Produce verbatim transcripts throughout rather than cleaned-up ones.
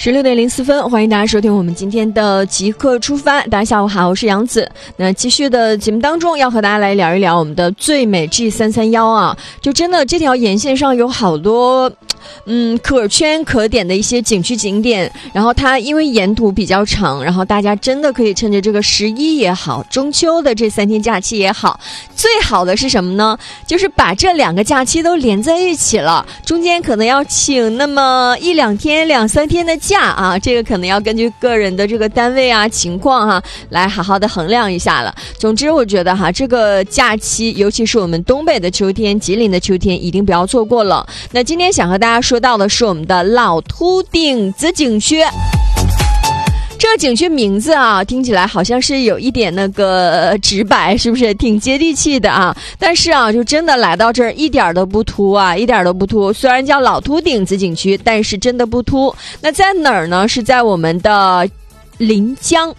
十六点零四分，欢迎大家收听我们今天的极客出发。大家下午好，我是杨子。那继续的节目当中，要和大家来聊一聊我们的最美 G 三三一啊，就真的这条沿线上有好多嗯可圈可点的一些景区景点，然后它因为沿途比较长，然后大家真的可以趁着这个十一也好，中秋的这三天假期也好，最好的是什么呢？就是把这两个假期都连在一起了，中间可能要请那么一两天两三天的假啊，这个可能要根据个人的这个单位啊情况哈、啊，来好好的衡量一下了。总之我觉得哈，这个假期尤其是我们东北的秋天，吉林的秋天一定不要错过了。那今天想和大家说到的是我们的老秃顶子景区。这个景区名字啊，听起来好像是有一点那个直白，是不是挺接地气的啊？但是啊，就真的来到这儿一点都不秃啊，一点都不秃。虽然叫老秃顶子景区，但是真的不秃。那在哪儿呢？是在我们的临江。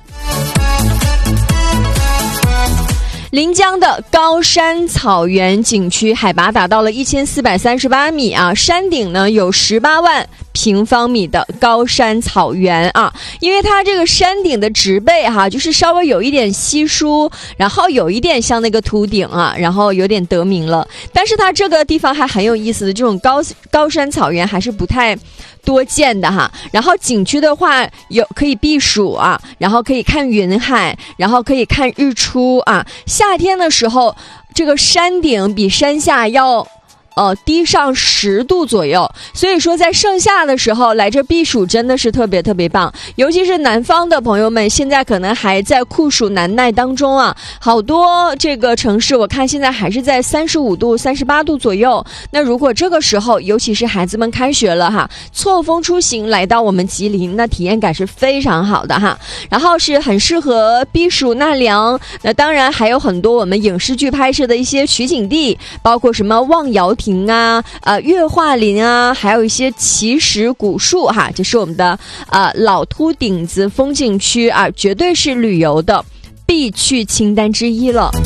临江的高山草原景区，海拔达到了一千四百三十八米啊，山顶呢有十八万平方米的高山草原啊，因为它这个山顶的植被哈、啊，就是稍微有一点稀疏，然后有一点像那个秃顶啊，然后有点得名了。但是它这个地方还很有意思的，这种高高山草原还是不太多见的哈。然后景区的话有可以避暑啊，然后可以看云海，然后可以看日出啊。夏天的时候，这个山顶比山下要呃，低上十度左右，所以说在盛夏的时候来这避暑真的是特别特别棒，尤其是南方的朋友们，现在可能还在酷暑难耐当中啊，好多这个城市我看现在还是在三十五度、三十八度左右。那如果这个时候，尤其是孩子们开学了哈，错峰出行来到我们吉林，那体验感是非常好的哈。然后是很适合避暑纳凉，那当然还有很多我们影视剧拍摄的一些取景地，包括什么望瑶亭亭啊，呃，月化林啊，还有一些奇石古树哈，这是我们的呃老秃顶子风景区啊，绝对是旅游的必去清单之一了。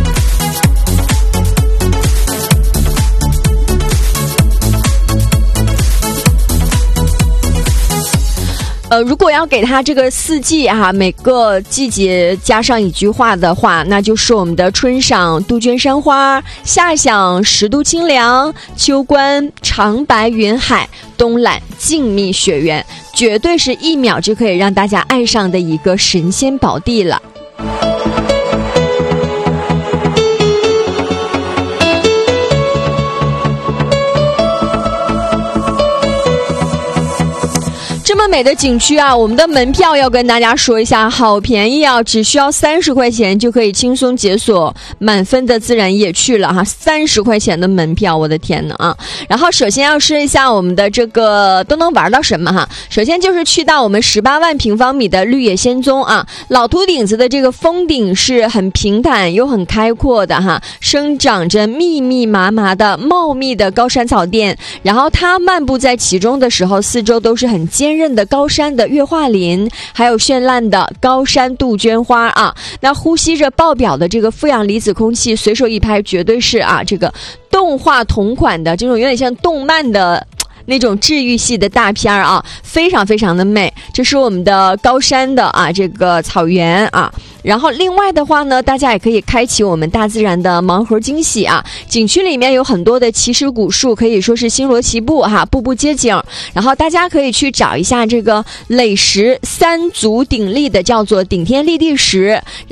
呃，如果要给它这个四季啊，每个季节加上一句话的话，那就是我们的春赏杜鹃山花，夏享十度清凉，秋观长白云海，冬览静谧雪原，绝对是一秒就可以让大家爱上的一个神仙宝地了。这么美的景区啊，我们的门票要跟大家说一下，好便宜啊，只需要三十块钱就可以轻松解锁满分的自然野趣了哈，三十块钱的门票，我的天哪啊！然后首先要说一下我们的这个都能玩到什么哈，首先就是去到我们十八万平方米的绿野仙踪啊，老秃顶子的这个峰顶是很平坦又很开阔的哈，生长着密密麻麻的茂密的高山草甸，然后它漫步在其中的时候，四周都是很坚韧的高山的月化林，还有绚烂的高山杜鹃花啊，那呼吸着爆表的这个负氧离子空气，随手一拍绝对是啊这个动画同款的这种有点像动漫的那种治愈系的大片啊，非常非常的美。这是我们的高山的啊这个草原啊。然后另外的话呢，大家也可以开启我们大自然的盲盒惊喜啊！景区里面有很多的奇石古树，可以说是星罗棋布哈，步步皆景。然后大家可以去找一下这个垒石三足鼎立的，叫做顶天立地石。